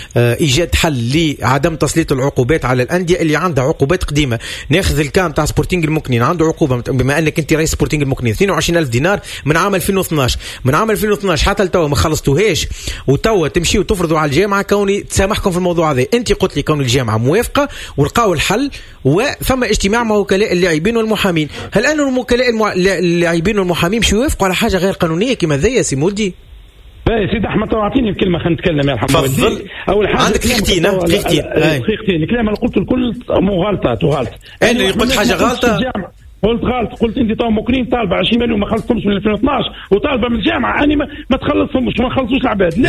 ايجاد حل لعدم تسليط العقوبات على الانديه اللي عندها عقوبات قديمه. ناخذ الكام تاع سبورتينغ المكنين، عنده عقوبه بما انك انت رئيس سبورتينغ المكنين 22,000 دينار من عام 2012، من عام 2012 حتى لتوا ما خلصتوهاش، وتوا تمشيوا تفرضوا على الجامعه كوني تسامحكم في الموضوع هذا. انت قلت لي كون الجامعه موافقه ولقاو الحل وثم اجتماع مع وكلاء اللاعبين والمحامين، هل ان وكلاء اللاعبين والمحامين مش يوافقوا على حاجه غير قانونيه كما ذا يا سي مولدي؟ يا سيدي احمد اعطيني الكلمه خلينا نتكلم يا الحمد لله. اول حاجه عندك دقيقتين الكلام اللي قلت الكل مغالطات وغلط. انا اللي قلت حاجه غلطه، قلت غلط، قلت انت تو مكرين طالبه 20 مليون ما خلصتهمش من 2012 وطالبه من الجامعه اني ما تخلصهمش ما خلصوش العباد.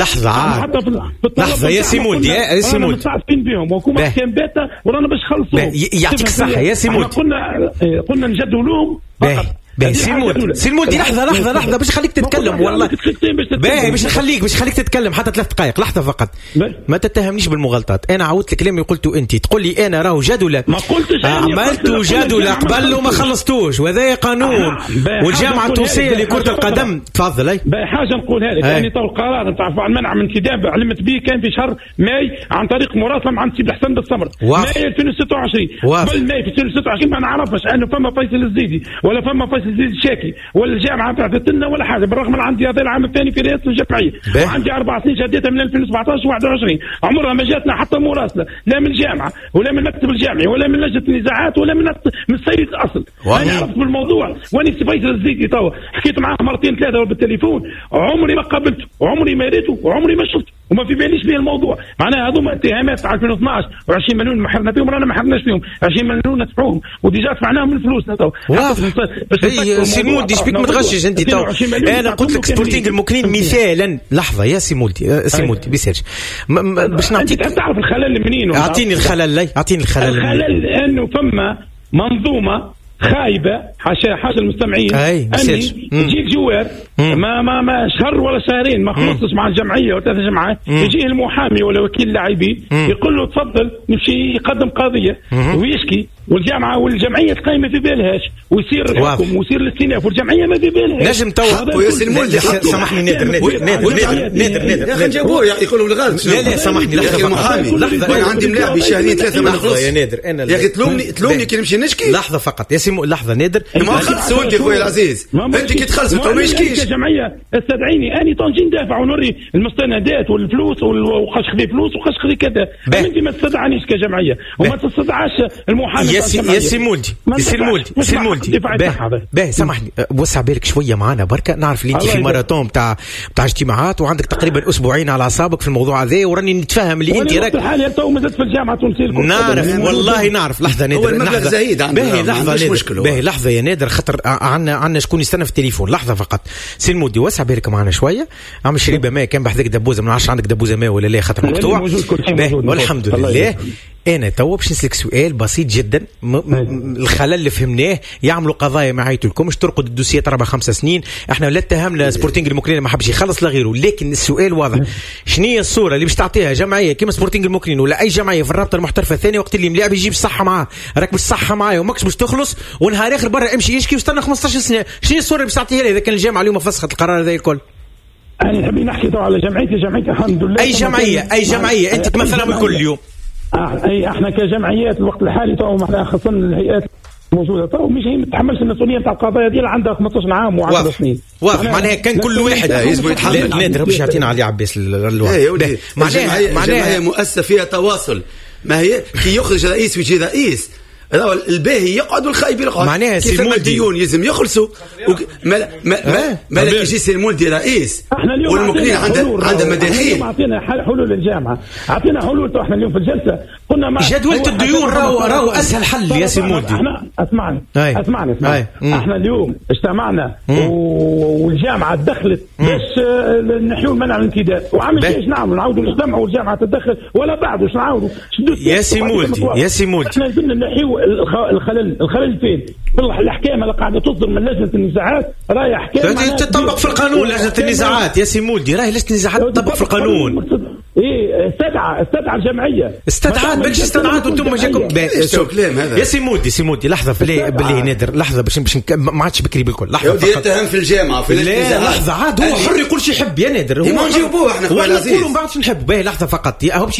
لحظه يا سيمودي يا سيمودي متعاطفين بهم وكما كان باتا ورانا باش نخلصوا. يعطيك الصحه يا سيمودي. قلنا نجدوا لهم فقط. سيمودي لحظة باش نخليك تتكلم والله. باهي باش نخليك تتكلم حتى 3 دقائق. لحظة فقط. ما تتهمنيش بالمغالطات. أنا عاودت الكلام اللي قلته أنت، تقول لي أنا راهو جدولة. ما قلتش عملتوا جدولة قبل وما خلصتوش وهذا قانون. والجامعة التونسية لكرة القدم تفضل. باهي حاجة نقولها لك، يعني تو القرار نتاع المنع من انتداب علمت به كان في شهر ماي عن طريق مراسلة مع سيد حسن بالصبر. ماي 2026. قبل ماي في 2026 ما نعرفش أنه فما فيصل الزيدي ولا فما فيصل الزيدي الشاكي ولا الجامعه بعثت لنا ولا حاجه، بالرغم من عندي هذا العام الثاني في رئاسه الجمعيه وعندي 4 سنين شديتها من 2017 و21 عمرها ما جاتنا حتى مراسله لا من الجامعه ولا من المكتب الجامعي ولا من لجنه النزاعات ولا من السيد الاصل. انا عرفت بالموضوع واني فيصل الزيدي توا حكيت معاه مرتين 3 بالتليفون، عمري ما قابلته وعمري ما ريته وعمري ما شفته وما في باليش بيه الموضوع. معناها هذوما اتهامات على 2012 و20 مليون ما حرنا فيهم، رانا ما حرناش فيهم 20 مليون ندفعوهم وديجا دفعناهم من فلوسنا تو. سيمولدي شبيك متغشش انت تو؟ انا قلت لك سبورتينغ المكنين مثالا. لحظه يا سيمولدي بيسيرش باش نعطيك تعرف الخلل منين. اعطيني الخلل الخلل انه فما منظومه خايبه حاجه المستمعين اني يجيك جوار ما شهر ولا شهرين ما خلصش مع الجمعيه ولا 3 جمعات، يجيه المحامي ولا وكيل اللاعبين يقول له تفضل نمشي يقدم قضيه ويشكي، والجامعه والجمعيه القايمه في بالهاش ويصير الحكم ويصير الاستئناف والجمعيه ما في بالهاش. نجم تو يا سيمولدي سامحني نادر يا اخي جابوه يقولوا بالغلط. لا سامحني لحظه محامي انا عندي ملاعب شهرين 3 ما نخلص يا نادر. انا يا اخي تلومني كي نمشي نشكي. لحظه فقط يا لحظه نادر ما اخذت سؤالك يا خويا العزيز. انت كي تخلص تو ما يشكيش الجمعيه استدعيني اني طنجي ندافع ونوري المستندات والفلوس وقاش خذي فلوس وقاش خذي كذا. انت ما تستدعانيش كجمعيه وما تستدعاش المحامي يا سيمولدي باهي سامحني وسع بالك شويه معنا بركه. نعرف اللي انت في ماراثون بتاع اجتماعات وعندك تقريبا اسبوعين على اعصابك في الموضوع هذا، وراني نتفهم اللي انت راك الحال تو مازلت في الجامعه التونسيه. نعرف والله نعرف. لحظه نادر هو المبلغ زايد باهي لحظه يا نادر خاطر عندنا شكون يستنى في التليفون. لحظه فقط سيمولدي وسع بالك معنا شويه. عمل شريبه ماء كان بحذاك دبوزه من 10 عندك دبوزه ماء ولا لا خاطر مقطوع. والحمد لله. أنا تو باش نسلك سؤال بسيط جدا. الخلل اللي فهمناه يعملوا قضايا ما عيطولكمش ترقد الدوسيات 4-5 سنين. احنا لا اتهمنا سبورتينغ المكنين ما حبش يخلص لغيره، لكن السؤال واضح. شنو هي الصوره اللي باش تعطيها جمعيه كيما سبورتينغ المكنين ولا اي جمعيه في الرابطه المحترفه الثانيه وقت اللي ملاعب يجيب الصحه معاه، راك باش صحه معايا وماكش باش تخلص ونهار اخر برا امشي يشكي واستنى 15 سنه. شنو هي الصوره اللي باش تعطيها لي اذا كان الجامعه اليوم فسخت القرار هذا الكل؟ انا نحب نحكي على جمعيتي الحمد لله. اي جمعيه انت تمثلها بكل اليوم. احنا كجمعيات الوقت الحالي تو احنا خصنا الهيئات موجوده تو مش هي متحملش المسؤوليه نتاع القضايا ديال عندها 15 عام و10 سنين. واضح معناها كان كل واحد يجب يتحمل. نادر باش يعطينا علي عباس الوقت. معناها مؤسسه فيها تواصل. ما هي كي يخرج رئيس ويجي رئيس الباهي يقعد والخايب يقعد. معناها الديون يلزم يخلصوا. ما يجي سيمولدي رئيس والمكنين عنده مداخيل. اعطينا حلول للجامعه، اعطينا حلول. احنا اليوم في الجلسه قلنا جدولة الديون راهو اسهل حل يا سيمولدي. احنا اسمعني احنا اليوم اجتمعنا والجامعه تدخلت باش نحيوا المنع من الانتداب وعمل ايش نعملوا نعاودوا نجتمعوا والجامعه تدخل ولا بعد واش نعاودوا يا سيمولدي احنا لازمنا نحيوا الخلل فين؟ الاحكام اللي قاعده تصدر من لجنه النزاعات راهي احكام تطبق في القانون. لجنه النزاعات يا سيمولدي راهي لجنه النزاعات تطبق في القانون. ايه استدعى الجمعيه استدعات باش استدعات وانتم جاكم كلام هذا يا سيمولدي لحظه بالله نادر لحظه باش ما عادش بكري بالكل. لحظه يودي يتهم في الجامعه في لحظه عاد هو حر يقول شي يحب يا نادر. هو ما نجاوبوه احنا خويا العزيز نقولوا ما بعدش نحب. باهي لحظه فقط